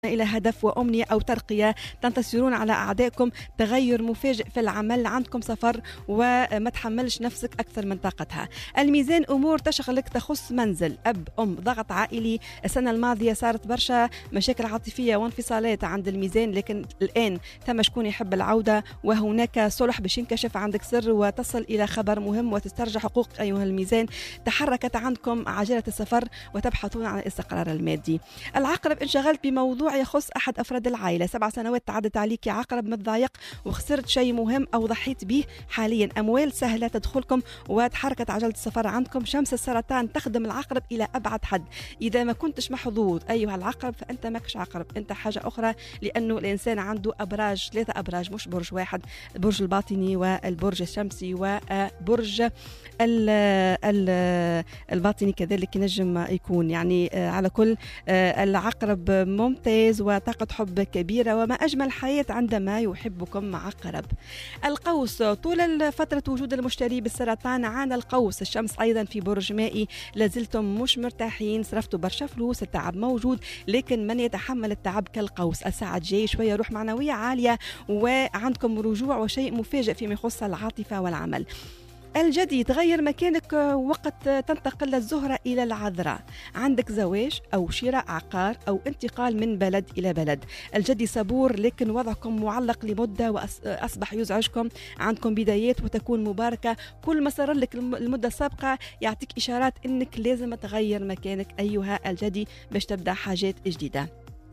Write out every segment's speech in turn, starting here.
إلى هدف وأمنية أو ترقية، تنتصرون على أعدائكم، تغير مفاجئ في العمل، عندكم سفر وما تحملش نفسك أكثر من طاقتها. الميزان أمور تشغلك تخص منزل، أب أم، ضغط عائلي. السنة الماضية صارت برشا مشاكل عاطفية وانفصالات عند الميزان، لكن الآن ثم شكون يحب العودة وهناك صلح باش ينكشف عندك سر وتصل إلى خبر مهم وتسترجع حقوقك أيها الميزان. تحركت عندكم عجلة السفر وتبحثون عن الاستقرار المادي. العقرب انشغلت بموضوع يخص أحد أفراد العائلة، 7 سنوات تعدت عليك يا عقرب متضايق وخسرت شيء مهم أو ضحيت به حاليا. أموال سهلة تدخلكم وتحركت عجلة السفر عندكم. شمس السرطان تخدم العقرب إلى أبعد حد. إذا ما كنتش محظوظ أيها العقرب فأنت ماكش عقرب، أنت حاجة أخرى، لأنه الإنسان عنده أبراج، 3 أبراج مش برج واحد، البرج الباطني والبرج الشمسي وبرج الباطني كذلك ينجم يكون، يعني على كل العقرب ممتاز وطاقة حب كبيرة، وما أجمل الحياة عندما يحبكم عقرب. القوس طول فترة وجود المشتري بالسرطان عانى القوس. الشمس أيضا في برج مائي، لازلتم مش مرتاحين، صرفتوا برشا فلوس، التعب موجود، لكن من يتحمل التعب كالقوس. الساعة جاي شوية روح معنوية عالية وعندكم رجوع وشيء مفاجئ فيما يخص العاطفة والعمل. الجدي تغير مكانك وقت تنتقل الزهرة إلى العذراء، عندك زواج أو شراء عقار أو انتقال من بلد إلى بلد. الجدي صبور لكن وضعكم معلق لمدة وأصبح يزعجكم. عندكم بدايات وتكون مباركة، كل ما صار لك المدة السابقة يعطيك إشارات أنك لازم تغير مكانك أيها الجدي باش تبدأ حاجات جديدة.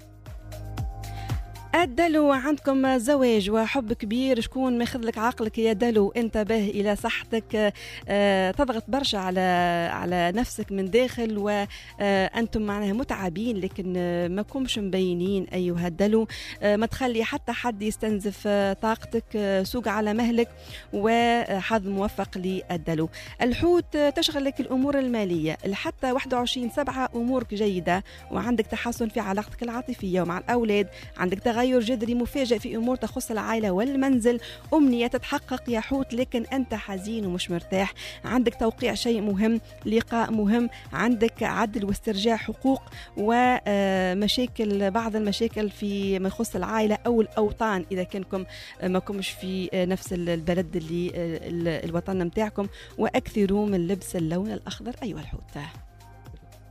الدلو عندكم زواج وحب كبير، شكون ماخذ لك عقلك يا دلو، انتبه الى صحتك. تضغط برشا على نفسك من داخل وانتم معناها متعبين لكن ما كومش مبينين ايها الدلو. ما تخلي حتى حد يستنزف طاقتك، سوق على مهلك وحظ موفق للدلو. الحوت تشغل لك الامور الماليه، حتى 21/7 امورك جيده وعندك تحسن في علاقتك العاطفيه ومع الاولاد. عندك تغير جذري مفاجئ في أمور تخص العائلة والمنزل، أمنية تتحقق يا حوت لكن أنت حزين ومش مرتاح. عندك توقيع شيء مهم، لقاء مهم، عندك عدل واسترجاع حقوق ومشاكل، بعض المشاكل في ما يخص العائلة أو الأوطان إذا كنكم ما كمش في نفس البلد اللي الوطن متاعكم. وأكثروا من لبس اللون الأخضر أيها الحوت.